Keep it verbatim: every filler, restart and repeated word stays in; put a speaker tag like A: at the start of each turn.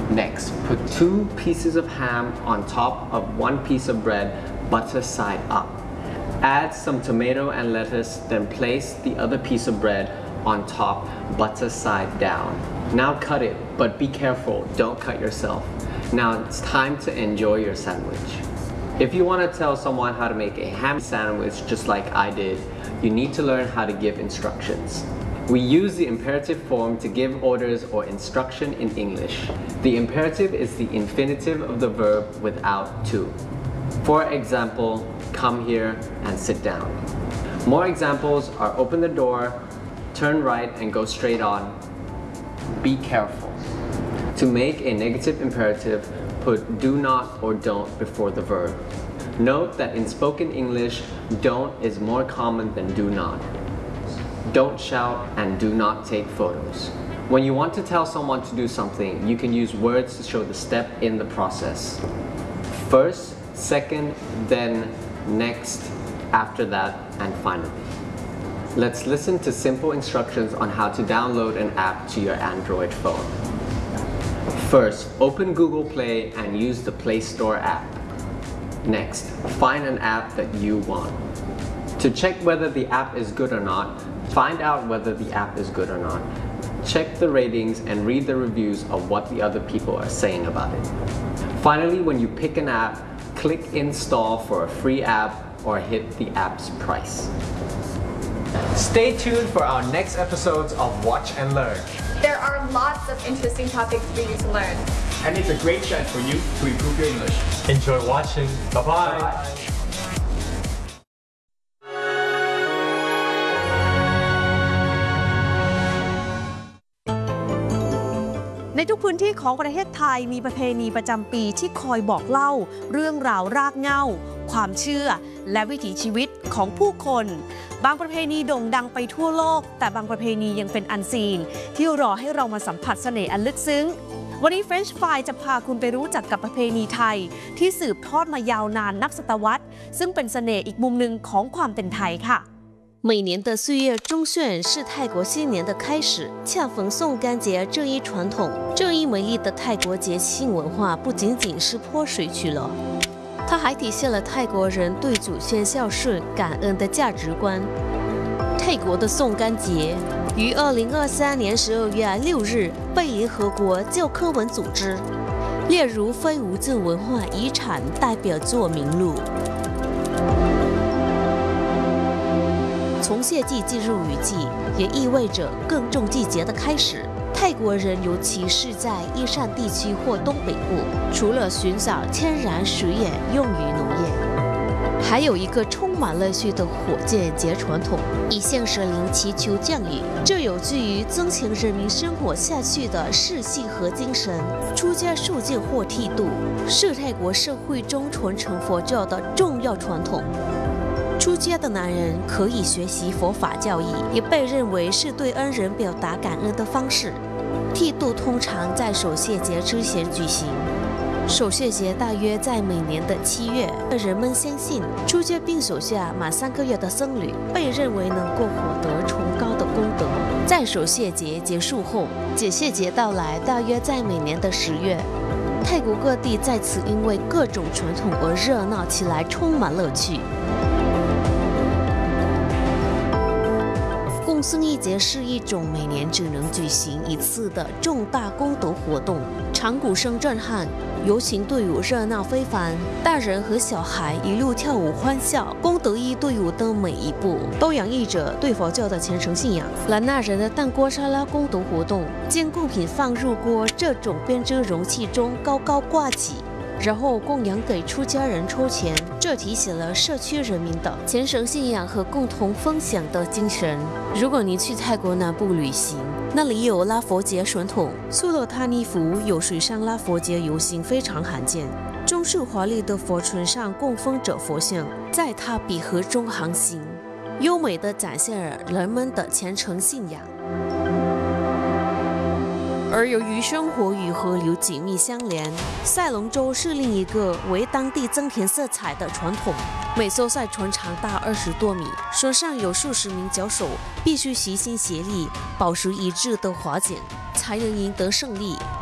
A: Next, put two pieces of ham on top of one piece of bread, butter side up. Add some tomato and lettuce, then place the other piece of bread on top, butter side down. Now cut it, but be careful, don't cut yourself. Now it's time to enjoy your sandwich. If you want to tell someone how to make a ham sandwich just like I did, you need to learn how to give instructions. We use the imperative form to give orders or instruction in English. The imperative is the infinitive of the verb without to. For example, come here and sit down. More examples are open the door, turn right and go straight on. Be careful. To make a negative imperative, put do not or don't before the verb. Note that in spoken English, don't is more common than do not. Don't shout and do not take photos. When you want to tell someone to do something, you can use words to show the step in the process. First, second, then, next, after that, and finally. Let's listen to simple instructions on how to download an app to your Android phone. First, open Google Play and use the Play Store app. Next, find an app that you want. To check whether the app is good or not, find out whether the app is good or not. Check the ratings and read the reviews of what the other people are saying about it. Finally, when you pick an app, click install for a free app or hit the app's price. Stay tuned for our next episodes of Watch and Learn.
B: There are lots of interesting topics for you to learn.
C: And it's a great chance for you to improve your English.
D: Enjoy watching. Bye-bye. Bye.
E: ในทุกพื้นที่ของประเทศไทยมีประเพณีประจำปีที่คอยบอกเล่าเรื่องราวรากเหง้าความเชื่อและวิถีชีวิตของผู้คนบางประเพณีโด่งดังไปทั่วโลกแต่บางประเพณียังเป็นอันซีนที่รอให้เรามาสัมผัสเสน่ห์อันลึกซึ้งวันนี้ French Fry จะพาคุณไปรู้จักกับประเพณีไทยที่สืบทอดมายาวนานนับศตวรรษซึ่งเป็นเสน่ห์อีกมุมหนึ่งของความเป็นไทยค่ะ
F: 每年的四月中旬是泰国新年的开始，恰逢宋干节这一传统。这一美丽的泰国节庆文化不仅仅是泼水曲了，它还体现了泰国人对祖先孝顺、感恩的价值观。泰国的宋干节于二零二三年十二月六日被联合国教科文组织列入非物质文化遗产代表作名录。从谢季进入雨季，也意味着耕种季节的开始。泰国人，尤其是在依山地区或东北部，除了寻找天然水源用于农业，还有一个充满乐趣的火箭节传统，以向神灵祈求降雨。这有助于增强人民生活下去的士气和精神。出家受戒或剃度是泰国社会中传承佛教的重要传统。出家的男人可以学习佛法教义，也被认为是对恩人表达感恩的方式。剃度通常在守谢节之前举行，守谢节大约在每年的七月。人们相信，出家并守下满三个月的僧侣，被认为能够获得崇高的功德。在守谢节结束后，解谢节到来，大约在每年的十月。泰国各地在此因为各种传统而热闹起来，充满乐趣。供僧一节是一种每年只能举行一次的重大功德活动，长鼓声震撼，游行队伍热闹非凡，大人和小孩一路跳舞欢笑。功德一队伍的每一步都洋溢着对佛教的虔诚信仰。兰纳人的弹锅沙拉功德活动，将贡品放入锅这种编织容器中高高挂起，然后供养给出家人抽钱，这体现了社区人民的虔诚信仰和共同分享的精神。如果你去泰国南部旅行，那里有拉佛节传统，苏洛塔尼福有水上拉佛节游行非常罕见。中式华丽的佛船上供奉着佛像，在它比河中航行，优美地展现了人们的虔诚信仰。而由于生活与河流紧密相连，赛龙舟是另一个为当地增添色彩的传统。每艘赛船长达二十多米，船上有数十名脚手，必须齐心协力，保持一致的划桨，才能赢得胜利。